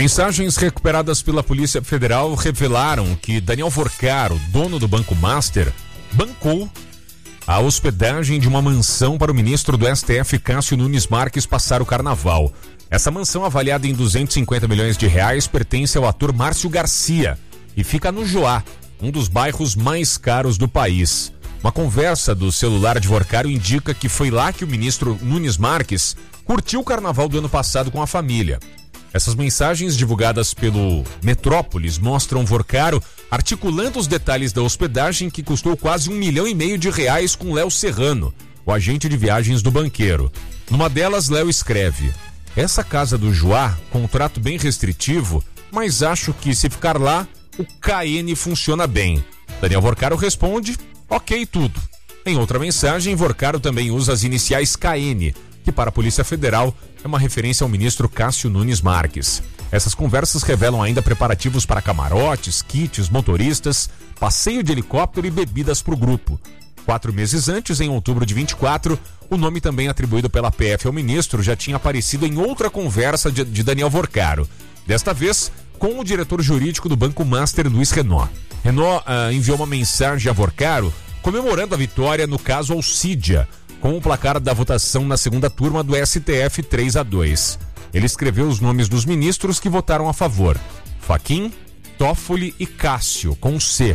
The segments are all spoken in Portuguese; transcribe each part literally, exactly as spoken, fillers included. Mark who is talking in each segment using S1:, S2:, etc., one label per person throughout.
S1: Mensagens recuperadas pela Polícia Federal revelaram que Daniel Vorcaro, dono do Banco Master, bancou a hospedagem de uma mansão para o ministro do S T F, Cássio Nunes Marques, passar o carnaval. Essa mansão, avaliada em duzentos e cinquenta milhões de reais, pertence ao ator Márcio Garcia e fica no Joá, um dos bairros mais caros do país. Uma conversa do celular de Vorcaro indica que foi lá que o ministro Nunes Marques curtiu o carnaval do ano passado com a família. Essas mensagens divulgadas pelo Metrópolis mostram Vorcaro articulando os detalhes da hospedagem, que custou quase um milhão e meio de reais, com Léo Serrano, o agente de viagens do banqueiro. Numa delas, Léo escreve: essa casa do Joá, contrato bem restritivo, mas acho que se ficar lá, o K N funciona bem. Daniel Vorcaro responde: ok, tudo. Em outra mensagem, Vorcaro também usa as iniciais K N, que para a Polícia Federal é uma referência ao ministro Cássio Nunes Marques. Essas conversas revelam ainda preparativos para camarotes, kits, motoristas, passeio de helicóptero e bebidas para o grupo. Quatro meses antes, em outubro de vinte e quatro, o nome também atribuído pela P F ao ministro já tinha aparecido em outra conversa de, de Daniel Vorcaro. Desta vez, com o diretor jurídico do Banco Master, Luiz Renault. Renault uh, enviou uma mensagem a Vorcaro comemorando a vitória no caso Alcídia, com o placar da votação na segunda turma do S T F três a dois. Ele escreveu os nomes dos ministros que votaram a favor: Fachin, Toffoli e Cássio, com C.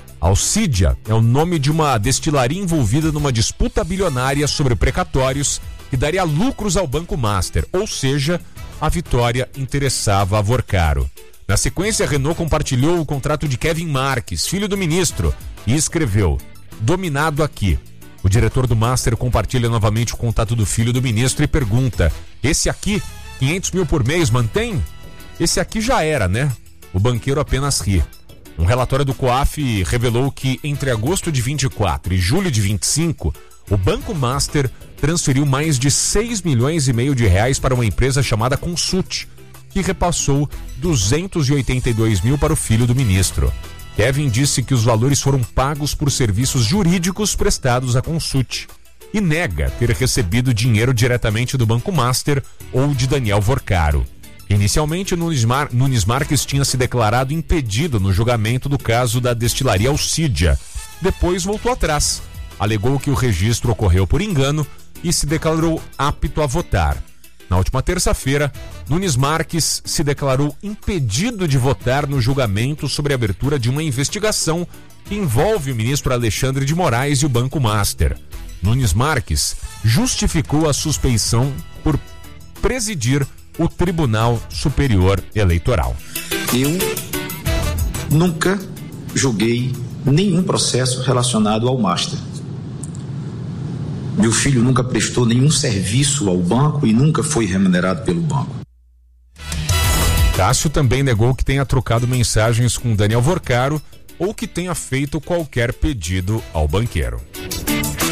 S1: Alcídia é o nome de uma destilaria envolvida numa disputa bilionária sobre precatórios que daria lucros ao Banco Master, ou seja, a vitória interessava a Vorcaro. Na sequência, Renault compartilhou o contrato de Kevin Marques, filho do ministro, e escreveu: dominado aqui. O diretor do Master compartilha novamente o contato do filho do ministro e pergunta: esse aqui, quinhentos mil por mês, mantém? Esse aqui já era, né? O banqueiro apenas ri. Um relatório do COAF revelou que entre agosto de vinte e quatro e julho de vinte e cinco, o Banco Master transferiu mais de seis milhões e meio de reais para uma empresa chamada Consult, que repassou duzentos e oitenta e dois mil para o filho do ministro. Kevin disse que os valores foram pagos por serviços jurídicos prestados à Consult e nega ter recebido dinheiro diretamente do Banco Master ou de Daniel Vorcaro. Inicialmente, Nunes, Mar... Nunes Marques tinha se declarado impedido no julgamento do caso da destilaria Alcídia. Depois voltou atrás. Alegou que o registro ocorreu por engano e se declarou apto a votar. Na última terça-feira, Nunes Marques se declarou impedido de votar no julgamento sobre a abertura de uma investigação que envolve o ministro Alexandre de Moraes e o Banco Master. Nunes Marques justificou a suspeição por presidir o Tribunal Superior Eleitoral.
S2: Eu nunca julguei nenhum processo relacionado ao Master. Meu filho nunca prestou nenhum serviço ao banco e nunca foi remunerado pelo banco.
S1: Cássio também negou que tenha trocado mensagens com Daniel Vorcaro ou que tenha feito qualquer pedido ao banqueiro.